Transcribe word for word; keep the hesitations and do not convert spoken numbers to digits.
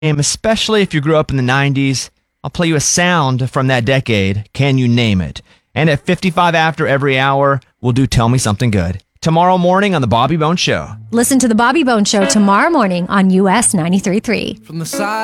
especially if you grew up in the nineties. I'll play you a sound from that decade. Can you name it? And at fifty-five after every hour, we'll do Tell Me Something Good. Tomorrow morning on The Bobby Bones Show. Listen to The Bobby Bones Show tomorrow morning on U S ninety-three point three. From the side